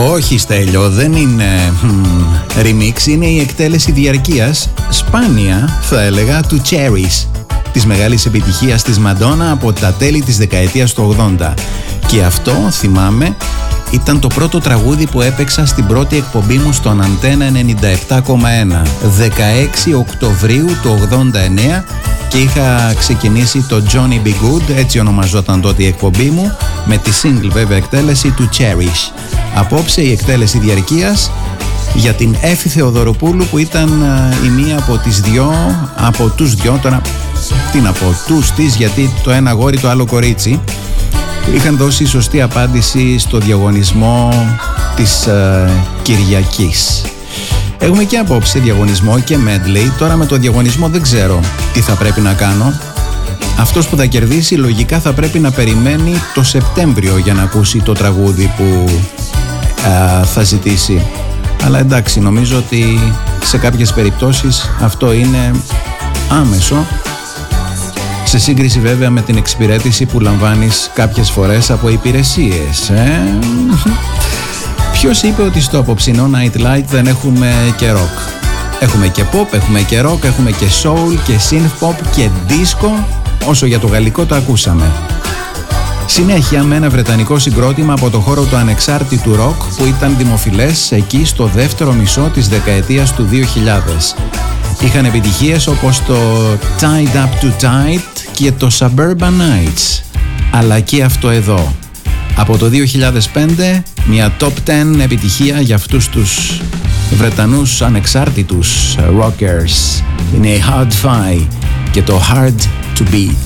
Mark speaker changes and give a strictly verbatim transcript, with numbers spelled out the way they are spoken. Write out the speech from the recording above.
Speaker 1: Όχι, Στέλιο, δεν είναι hm, remix, είναι η εκτέλεση διαρκείας, σπάνια θα έλεγα, του Cherish, της μεγάλης επιτυχίας της Μαντόνα από τα τέλη της δεκαετίας του ογδόντα. Και αυτό, θυμάμαι, ήταν το πρώτο τραγούδι που έπαιξα στην πρώτη εκπομπή μου στον Αντένα ενενήντα επτά κόμμα ένα, δεκαέξι Οκτωβρίου του ογδόντα εννέα, και είχα ξεκινήσει το Johnny B. Good, έτσι ονομαζόταν τότε η εκπομπή μου, με τη single βέβαια εκτέλεση του Cherish. Απόψε η εκτέλεση διαρκείας για την Έφη Θεοδωροπούλου, που ήταν η μία από τις δυο, από τους δυο, τώρα τι να πω, τους της, γιατί το ένα γόρι το άλλο κορίτσι, είχαν δώσει σωστή απάντηση στο διαγωνισμό της uh, Κυριακής. Έχουμε και απόψε διαγωνισμό και medley. Τώρα με το διαγωνισμό δεν ξέρω τι θα πρέπει να κάνω. Αυτός που θα κερδίσει λογικά θα πρέπει να περιμένει το Σεπτέμβριο για να ακούσει το τραγούδι που uh, θα ζητήσει. Αλλά εντάξει, νομίζω ότι σε κάποιες περιπτώσεις αυτό είναι άμεσο, σε σύγκριση βέβαια με την εξυπηρέτηση που λαμβάνεις κάποιες φορές από υπηρεσίες. Ε? Ποιος είπε ότι στο απόψινό Night Light δεν έχουμε και rock? Έχουμε και pop, έχουμε και rock, έχουμε και soul και synth pop και disco, όσο για το γαλλικό το ακούσαμε. Συνέχεια με ένα βρετανικό συγκρότημα από το χώρο του ανεξάρτητου rock που ήταν δημοφιλές εκεί στο δεύτερο μισό της δεκαετίας του δύο χιλιάδες. Είχαν επιτυχίες όπως το Tied Up Too Tight και το Suburban Nights. Αλλά και αυτό εδώ. Από το δύο χιλιάδες πέντε μια top δέκα επιτυχία για αυτούς τους Βρετανούς ανεξάρτητους rockers. Είναι η Hard Fi και το Hard To Beat.